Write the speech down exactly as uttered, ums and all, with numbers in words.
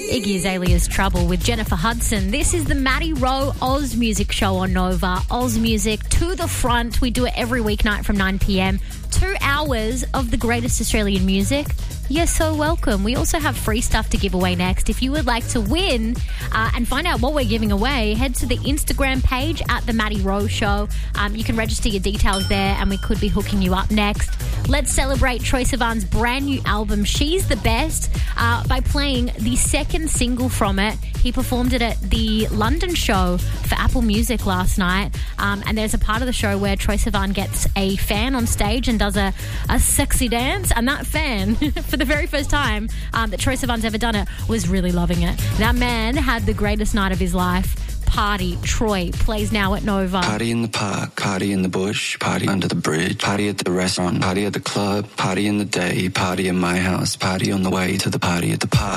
Iggy Azalea's Trouble with Jennifer Hudson. This is the Maddie Rowe Oz Music Show on Nova. Oz Music to the front. We do it every weeknight from nine p.m. Two hours of the greatest Australian music. You're so welcome. We also have free stuff to give away next. If you would like to win uh, and find out what we're giving away, head to the Instagram page at The Maddie Rowe Show. Um, you can register your details there and we could be hooking you up next. Let's celebrate Troye Sivan's brand new album, She's the Best, uh, by playing the second single from it. He performed it at the London show for Apple Music last night. Um, and there's a part of the show where Troye Sivan gets a fan on stage and does a, a sexy dance. And that fan, for the very first time um, that Troye Sivan's ever done it, was really loving it. That man had the greatest night of his life. Party, Troye, plays now at Nova. Party in the park, party in the bush, party under the bridge, party at the restaurant, party at the club, party in the day, party in my house, party on the way to the party at the park.